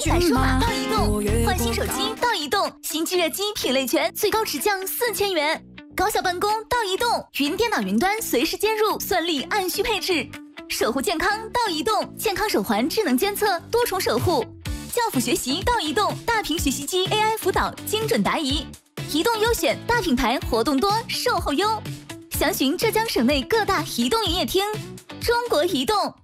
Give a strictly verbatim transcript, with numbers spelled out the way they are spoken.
彩数码到移动，换新手机到移动，新机热机品类全，最高直降四千元。高效办公到移动，云电脑云端随时接入，算力按需配置。守护健康到移动，健康手环智能监测，多重守护。教辅学习到移动，大屏学习机 A I 辅导，精准答疑。移动优选大品牌，活动多，售后优。详询浙江省内各大移动营业厅。中国移动。